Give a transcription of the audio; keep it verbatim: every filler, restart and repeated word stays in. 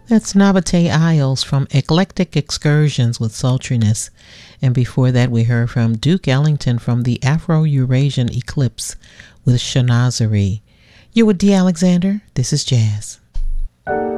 That's Nabate Isles from Eclectic Excursions with Sultriness. And before that, we heard from Duke Ellington from the Afro-Eurasian Eclipse with Shanazery. You're with D. Alexander. This is Jazz.